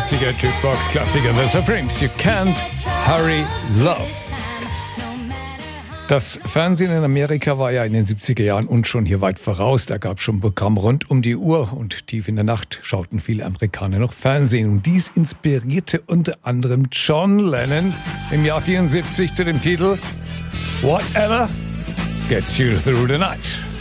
60er Jukebox-Klassiker The Supremes. You Can't Hurry Love. Das Fernsehen in Amerika war ja in den 70er Jahren uns schon hier weit voraus. Da gab es schon ein Programm rund um die Uhr und tief in der Nacht schauten viele Amerikaner noch Fernsehen. Und dies inspirierte unter anderem John Lennon im Jahr 74 zu dem Titel Whatever Gets You Through the Night.